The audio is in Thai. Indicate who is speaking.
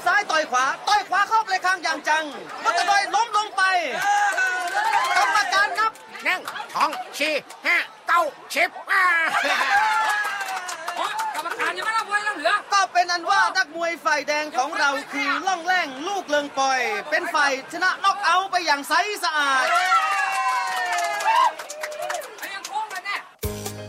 Speaker 1: ซ้ายต่อยขวาเข้าไปข้างอย่างจังมัตตดอยล้มลงไปกรรมการนับ
Speaker 2: 1 2 4 5 9 10
Speaker 3: กรรมการยังไม่รับไว้แล้วเหลือ
Speaker 1: ก็เป็นอันว่านักมวยฝ่ายแดงของเราคือล่องแร่งลูกเลิงปอยเป็นฝ่ายชนะน็อกเอาท์ไปอย่างใสสะอาด